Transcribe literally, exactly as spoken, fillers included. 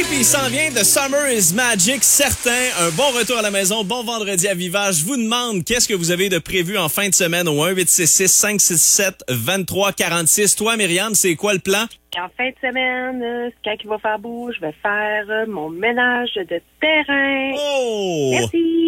puis il s'en vient de Summer is Magic, certain. Un bon retour à la maison, bon vendredi à Viva. Je vous demande, qu'est-ce que vous avez de prévu en fin de semaine au un huit six six, cinq six sept, deux trois quatre six. Toi, Myriam, c'est quoi le plan? En fin de semaine, euh, quand il va faire beau, je vais faire euh, mon ménage de terrain. Oh! Merci!